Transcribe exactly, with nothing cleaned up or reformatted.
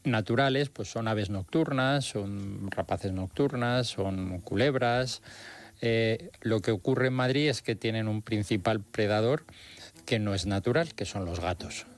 naturales pues son aves nocturnas, son rapaces nocturnas, son culebras. Eh, lo que ocurre en Madrid es que tienen un principal predador que no es natural, que son los gatos.